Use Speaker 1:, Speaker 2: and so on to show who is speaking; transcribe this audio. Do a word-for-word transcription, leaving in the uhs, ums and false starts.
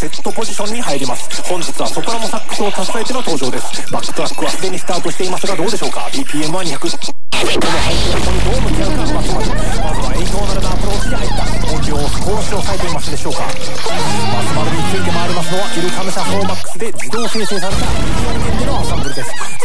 Speaker 1: セットポジションに入ります。本日はソプラノサックスを携えての登場です。バックトラックはすでにスタートしていますがどうでしょうか。 ビーピーエム はにひゃく。このハイテンポにどう向き合うか松丸。まずはエイトナルなアプローチに入った音量を少し抑えていますでしょうか。松丸について回りますのはイルカム社フォーマックスで自動生成されたミディ音源でのアンサンブルです。